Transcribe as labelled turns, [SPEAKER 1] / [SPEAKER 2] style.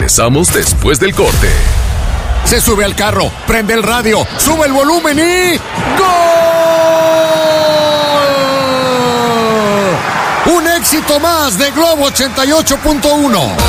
[SPEAKER 1] Regresamos después del corte.
[SPEAKER 2] Se sube al carro, prende el radio, sube el volumen y... ¡Gol! Un éxito más de Globo 88.1.